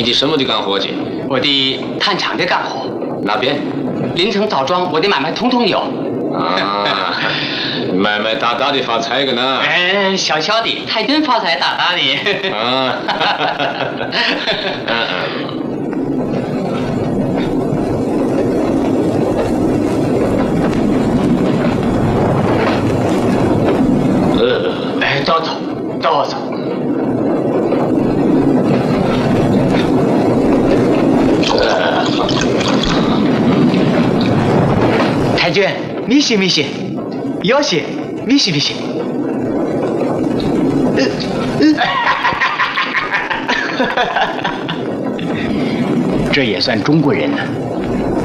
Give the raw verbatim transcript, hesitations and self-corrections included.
你的什么的干活去？ 我的炭厂的干活， 哪边？ 林城枣庄，我的买卖通通有。 啊，买卖大大的发财个呢？ 哎，小小的，太真发财大大的。 啊，嗯嗯。呃， 哎，都走，都走。太君，米西米西，有些米西米西。这也算中国人呢。